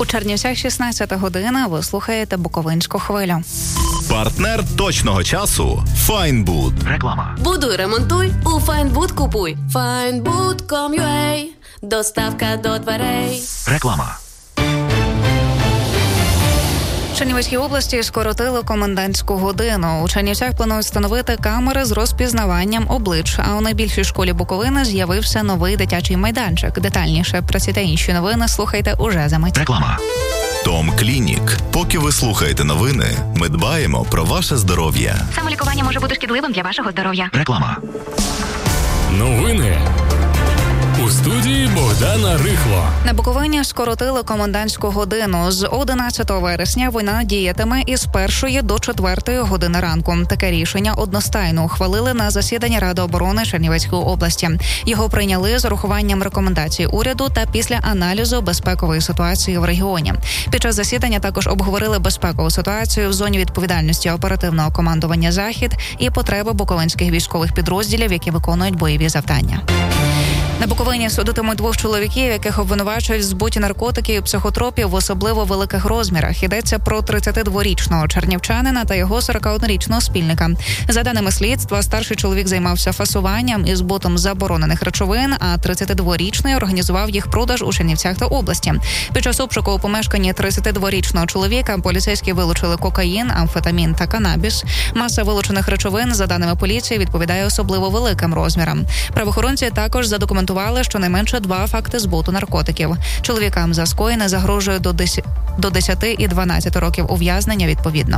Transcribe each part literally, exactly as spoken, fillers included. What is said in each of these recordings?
У Чернівцях шістнадцята година, ви слухаєте Буковинську хвилю. Партнер точного часу – Файнбуд. Реклама. Будуй, ремонтуй, у Файнбуд купуй. Файнбуд точка ком точка ю а. Доставка до дверей. Реклама. В Чернівецькій області скоротили комендантську годину. У Чернівцях планують встановити камери з розпізнаванням облич, а у найбільшій школі Буковини з'явився новий дитячий майданчик. Детальніше про ці та інші новини слухайте уже за мить. Реклама. Том Клінік. Поки ви слухаєте новини, ми дбаємо про ваше здоров'я. Самолікування може бути шкідливим для вашого здоров'я. Реклама. Новини. У студії Богдана Рихло. На Буковині скоротили комендантську годину. З одинадцятого вересня вона діятиме із першої до четвертої години ранку. Таке рішення одностайно ухвалили на засіданні Ради оборони Чернівецької області. Його прийняли з урахуванням рекомендацій уряду та після аналізу безпекової ситуації в регіоні. Під час засідання також обговорили безпекову ситуацію в зоні відповідальності оперативного командування «Захід» і потреби буковинських військових підрозділів, які виконують бойові завдання. На Буковині судитимуть двох чоловіків, яких обвинувачують в збуті наркотиків і психотропів в особливо великих розмірах. Йдеться про тридцятидворічного чернівчанина та його сорокаоднорічного спільника. За даними слідства, старший чоловік займався фасуванням і збутом заборонених речовин, а тридцятидворічний організував їх продаж у Чернівцях та області. Під час обшуку у помешканні тридцятидворічного чоловіка поліцейські вилучили кокаїн, амфетамін та канабіс. Маса вилучених речовин, за даними поліції, відповідає особливо великим розмірам. Правоохоронці також задокументували, щонайменше два факти збуту наркотиків. Чоловікам за скоєне загрожує до десяти і дванадцяти років ув'язнення відповідно.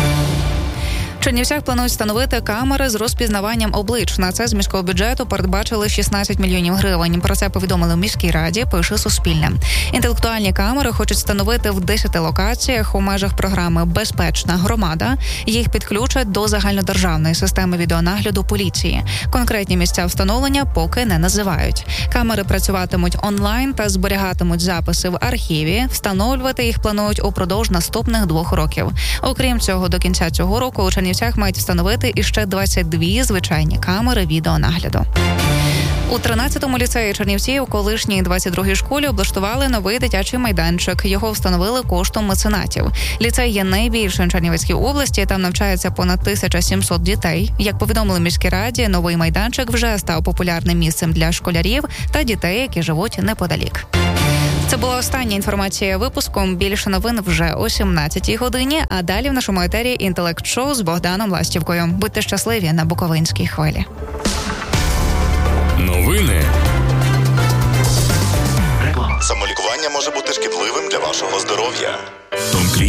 В Чернівцях планують встановити камери з розпізнаванням облич. На це з міського бюджету передбачили шістнадцять мільйонів гривень. Про це повідомили в міській раді, пише Суспільне. Інтелектуальні камери хочуть встановити в десяти локаціях у межах програми «Безпечна громада». Їх підключать до загальнодержавної системи відеонагляду поліції. Конкретні місця встановлення поки не називають. Камери працюватимуть онлайн та зберігатимуть записи в архіві. Встановлювати їх планують упродовж наступних двох років. Окрім цього, до кінця цього року у Чернівцях мають встановити іще двадцять дві звичайні камери відеонагляду. У тринадцятому ліцеї Чернівців, колишній двадцять другій школі, облаштували новий дитячий майданчик. Його встановили коштом меценатів. Ліцей є найбільшим в Чернівецькій області, там навчається понад тисяча сімсот дітей. Як повідомили в міській раді, новий майданчик вже став популярним місцем для школярів та дітей, які живуть неподалік. Це була остання інформація випуску. Більше новин вже о сімнадцятій годині, а далі в нашому етері «Інтелект-шоу» з Богданом Ластівкою. Будьте щасливі на Буковинській хвилі. Новини. Реклама. Самолікування може бути шкідливим для вашого здоров'я. Том Клінік.